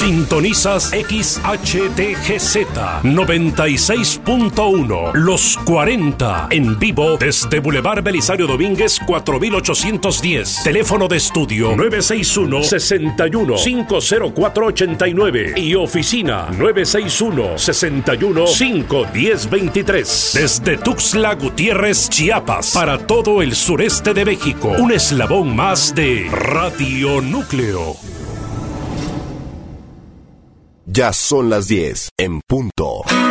Sintonizas XHTGZ 96.1 Los 40 en vivo desde Boulevard Belisario Domínguez 4810. Teléfono de estudio 961-61-50489 y oficina 961-61-51023. Desde Tuxtla Gutiérrez, Chiapas, para todo el sureste de México. Un eslabón más de Radio Núcleo. Ya son las 10 en punto.